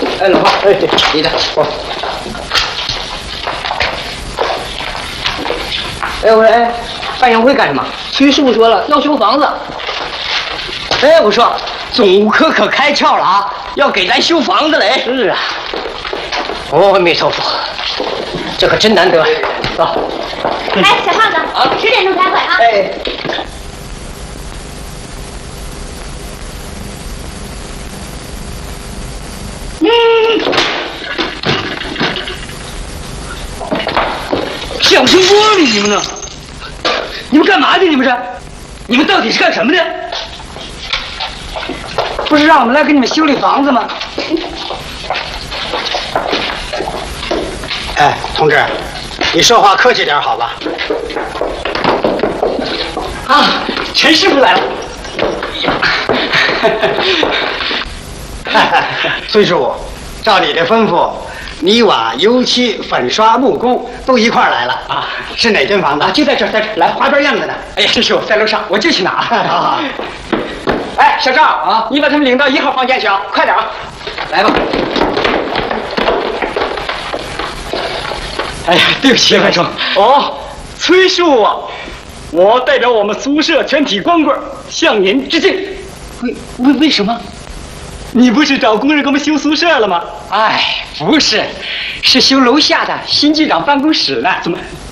哎，老爸，哎，你的。哦。哎，我说，哎，办宴会干什么？崔叔说了，要修房子。哎，我说，总务科可开窍了啊，要给咱修房子嘞。是啊。阿弥陀佛，这可真难得。走。 哎，小胖子，啊，10点钟开会啊。 哎。小心玻璃！你们呢？你们干嘛的？你们是？你们到底是干什么的？不是让我们来给你们修理房子吗？ 哎，同志，你说话客气点好吧？ 啊，陈师傅来了。 崔师傅，照你的吩咐，泥瓦、油漆、粉刷、木工都一块来了啊！是哪间房子？ 就在这儿，在这儿。来，花边样子呢。哎呀，陈师傅在楼上，我就去拿。好。哎，小赵啊，你把他们领到1号房间去啊，快点啊！来吧。哎呀，对不起，快说。 哦，崔叔啊，我代表我们宿舍全体光棍向您致敬。 为什么？ 你不是找工人给我们修宿舍了吗？ 哎，不是，是修楼下的新局长办公室呢。 怎么